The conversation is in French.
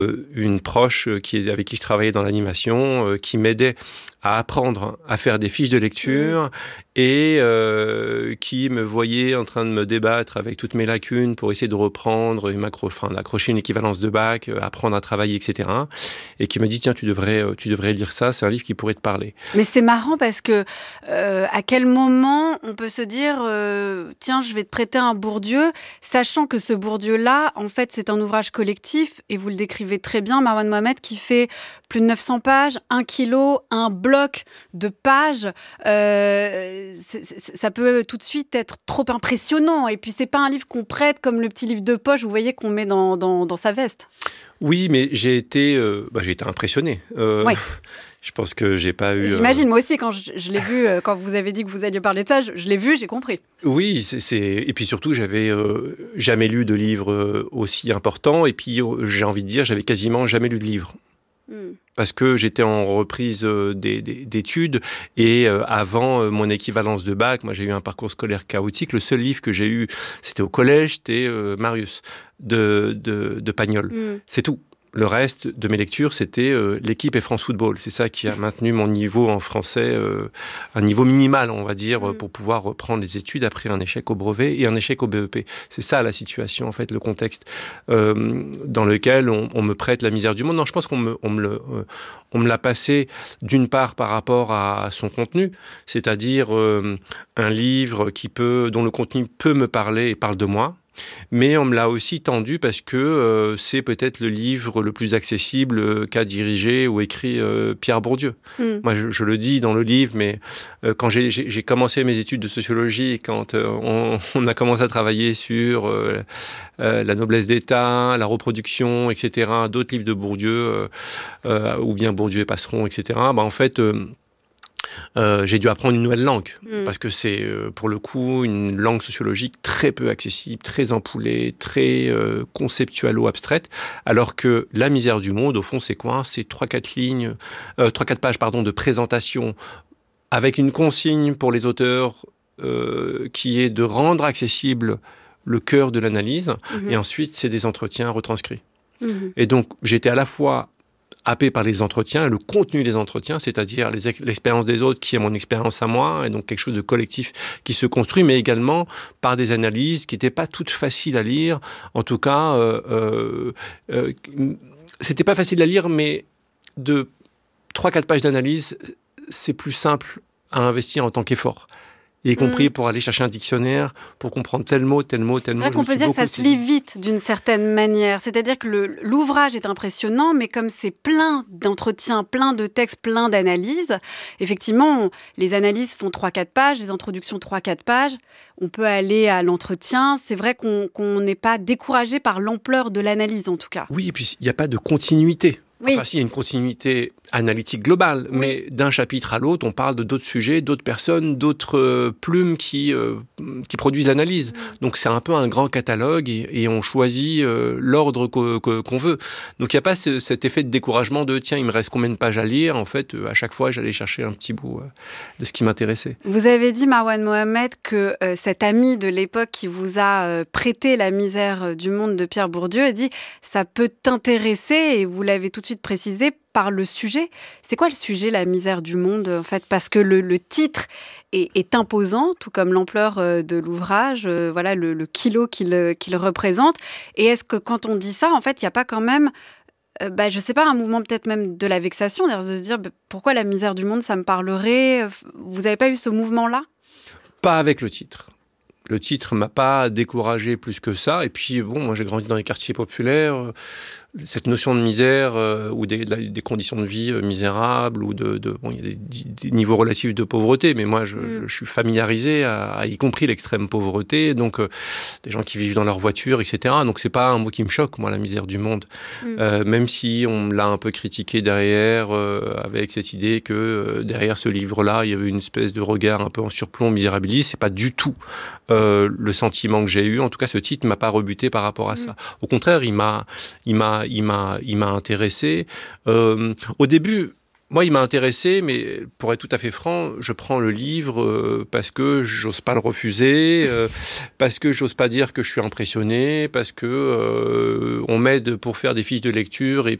une proche avec qui je travaillais dans l'animation, qui m'aidait à apprendre à faire des fiches de lecture et qui me voyait en train de me débattre avec toutes mes lacunes pour essayer de reprendre, d'accrocher une équivalence de bac, apprendre à travailler, etc. Et qui me dit, tiens, tu devrais lire ça, c'est un livre qui pourrait te parler. Mais c'est marrant parce que à quel moment on peut se dire, tiens, je vais te prêter un Bourdieu, sachant que ce Bourdieu-là, en fait, c'est un ouvrage collectif, et vous le décrivez très bien, Marwan Mohamed, qui fait plus de 900 pages, 1 kilo, un bloc de pages. Ça peut tout de suite être trop impressionnant. Et puis, c'est pas un livre qu'on prête comme le petit livre de poche, vous voyez, qu'on met dans sa veste. Oui, mais j'ai été impressionné. Oui. Je pense que j'ai pas eu... J'imagine, moi aussi, quand je l'ai vu, quand vous avez dit que vous alliez parler de ça, je l'ai vu, j'ai compris. Oui, et puis surtout, j'avais jamais lu de livre aussi important. Et puis, j'ai envie de dire, j'avais quasiment jamais lu de livre. Parce que j'étais en reprise d'études et avant mon équivalence de bac, moi j'ai eu un parcours scolaire chaotique. Le seul livre que j'ai eu, c'était au collège, c'était Marius de Pagnol. C'est tout. Le reste de mes lectures, c'était L'Équipe et France Football. C'est ça qui a maintenu mon niveau en français, un niveau minimal, on va dire, pour pouvoir reprendre les études après un échec au brevet et un échec au BEP. C'est ça la situation, en fait, le contexte dans lequel on me prête La misère du monde. Non, je pense qu'on me l'a passé d'une part par rapport à son contenu, c'est-à-dire un livre dont le contenu peut me parler et parle de moi. Mais on me l'a aussi tendu parce que c'est peut-être le livre le plus accessible qu'a dirigé ou écrit Pierre Bourdieu. Moi, je le dis dans le livre, mais quand j'ai commencé mes études de sociologie, quand on a commencé à travailler sur la noblesse d'État, la reproduction, etc., d'autres livres de Bourdieu, ou bien Bourdieu et Passeron, etc., en fait... j'ai dû apprendre une nouvelle langue, parce que c'est pour le coup une langue sociologique très peu accessible, très ampoulée, très conceptualo-abstraite, alors que La misère du monde, au fond, c'est quoi ? C'est 3-4 pages de présentation avec une consigne pour les auteurs qui est de rendre accessible le cœur de l'analyse, et ensuite c'est des entretiens retranscrits. Et donc j'étais à la fois happé par les entretiens et le contenu des entretiens, c'est-à-dire l'expérience des autres qui est mon expérience à moi, et donc quelque chose de collectif qui se construit, mais également par des analyses qui n'étaient pas toutes faciles à lire. En tout cas, c'était pas facile à lire, mais de 3-4 pages d'analyse, c'est plus simple à investir en tant qu'effort. Y compris pour aller chercher un dictionnaire, pour comprendre tel mot. C'est vrai qu'on peut dire que ça se lit vite d'une certaine manière. C'est-à-dire que l'ouvrage est impressionnant, mais comme c'est plein d'entretiens, plein de textes, plein d'analyses, effectivement, les analyses font 3-4 pages, les introductions 3-4 pages. On peut aller à l'entretien. C'est vrai qu'on n'est pas découragé par l'ampleur de l'analyse, en tout cas. Oui, et puis il n'y a pas de continuité. Oui. Enfin, si, il y a une continuité analytique globale, mais d'un chapitre à l'autre, on parle de d'autres sujets, d'autres personnes, d'autres plumes qui produisent l'analyse. Donc, c'est un peu un grand catalogue et on choisit l'ordre qu'on veut. Donc, il n'y a pas cet effet de découragement de « tiens, il me reste combien de pages à lire ?» En fait, à chaque fois, j'allais chercher un petit bout de ce qui m'intéressait. Vous avez dit, Marwan Mohamed, que cet ami de l'époque qui vous a prêté La misère du monde de Pierre Bourdieu a dit « ça peut t'intéresser » et vous l'avez tout de suite précisé, par le sujet. C'est quoi le sujet, La misère du monde, en fait ? Parce que le titre est imposant, tout comme l'ampleur de l'ouvrage, voilà le kilo qu'il représente. Et est-ce que quand on dit ça, en fait, il n'y a pas quand même, je sais pas, un mouvement peut-être même de la vexation, de se dire pourquoi La misère du monde, ça me parlerait ? Vous n'avez pas eu ce mouvement-là ? Pas avec le titre. Le titre m'a pas découragé plus que ça. Et puis, moi, j'ai grandi dans les quartiers populaires. Cette notion de misère ou des conditions de vie misérables ou il y a des niveaux relatifs de pauvreté, mais moi je suis familiarisé à y compris l'extrême pauvreté, donc des gens qui vivent dans leur voiture, etc. Donc c'est pas un mot qui me choque, moi, La misère du monde, même si on l'a un peu critiqué derrière avec cette idée que derrière ce livre-là il y avait une espèce de regard un peu en surplomb misérabiliste. C'est pas du tout le sentiment que j'ai eu. En tout cas, ce titre m'a pas rebuté par rapport à ça. Au contraire, il m'a intéressé. Au début, Moi, il m'a intéressé, mais pour être tout à fait franc, je prends le livre parce que j'ose pas le refuser, parce que j'ose pas dire que je suis impressionné, parce que on m'aide pour faire des fiches de lecture et